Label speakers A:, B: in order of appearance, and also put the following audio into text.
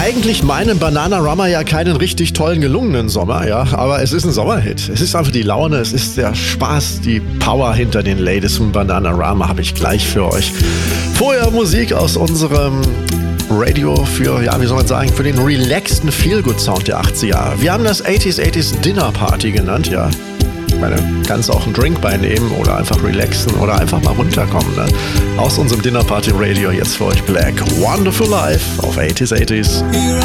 A: eigentlich meinen Bananarama ja keinen richtig tollen, gelungenen Sommer, ja, aber es ist ein Sommerhit. Es ist einfach die Laune, es ist der Spaß, die Power hinter den Ladies von Bananarama habe ich gleich für euch. Vorher Musik aus unserem Radio für, ja, wie soll man sagen, für den relaxten Feel-Good-Sound der 80er Jahre. Wir haben das 80s Dinner Party genannt, ja. Ich meine, kannst auch einen Drink beinehmen oder einfach relaxen oder einfach mal runterkommen, ne? Aus unserem Dinner Party Radio jetzt für euch Black Wonderful Life auf 80s.